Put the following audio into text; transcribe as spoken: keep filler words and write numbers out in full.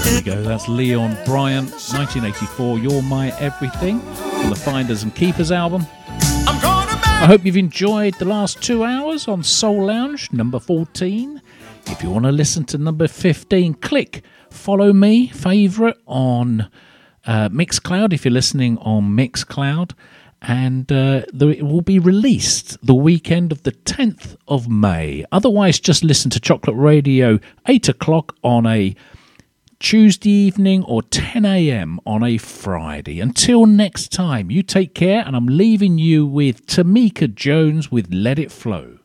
There you go, that's Leon Bryant, nineteen eighty-four, You're My Everything, from the Finders and Keepers album. I hope you've enjoyed the last two hours on Soul Lounge, number fourteen. If you want to listen to number fifteen, click follow me, favourite on uh, Mixcloud, if you're listening on Mixcloud. And uh, the, it will be released the weekend of the tenth of May. Otherwise, just listen to Chocolate Radio, eight o'clock on a Tuesday evening or ten a.m. on a Friday. Until next time, you take care, and I'm leaving you with Tamika Jones with Let It Flow.